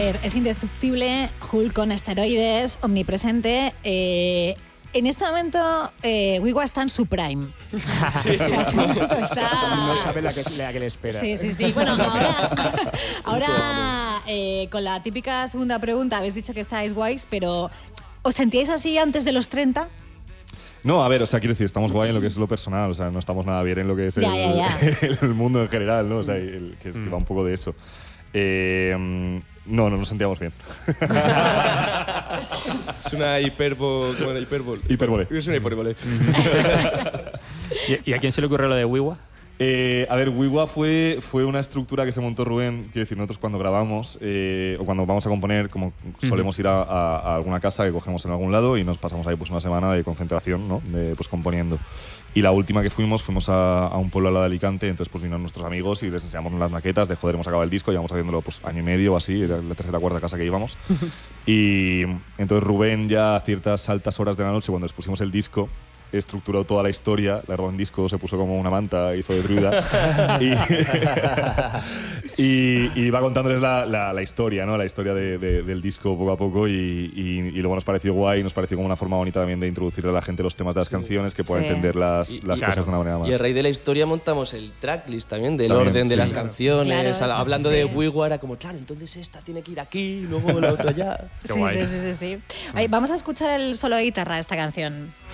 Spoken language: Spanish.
ver, es indestructible, Hulk con esteroides, omnipresente. En este momento, Wigwa está en su prime. Sí. O sea, este momento está... No sabe la que le espera. Sí. Bueno, ahora con la típica segunda pregunta, habéis dicho que estáis guays, pero ¿os sentíais así antes de los 30? No, a ver, o sea, quiero decir, estamos guay en lo que es lo personal, o sea, no estamos nada bien en lo que es el mundo en general, ¿no? O sea, que va un poco de eso. No nos sentíamos bien. Es una hipérbole. Hipérbole. Es una hipérbole. ¿Y a quién se le ocurrió lo de Wigwa? A ver, Wigwa fue una estructura que se montó Rubén. Quiero decir, nosotros cuando grabamos o cuando vamos a componer, como solemos ir a alguna casa que cogemos en algún lado y nos pasamos ahí pues una semana de concentración, ¿no? Pues componiendo. Y la última que fuimos a un pueblo al lado de Alicante, entonces pues vinieron nuestros amigos y les enseñamos las maquetas de joder, hemos acabado el disco, llevamos haciéndolo pues año y medio o así, era la tercera o cuarta casa que íbamos. Y entonces Rubén ya a ciertas altas horas de la noche, cuando les pusimos el disco, estructuró toda la historia, la grabó en disco, se puso como una manta, hizo de druida y va contándoles la historia, ¿no? La historia del disco poco a poco y luego nos pareció guay, nos pareció como una forma bonita también de introducir a la gente los temas de las canciones, que pueda entender las cosas de una manera más. Y a raíz de la historia montamos el tracklist también, del orden de las canciones, hablando de Wigwa era como, claro, entonces esta tiene que ir aquí, luego la otra allá. Sí. Vamos a escuchar el solo de guitarra de esta canción.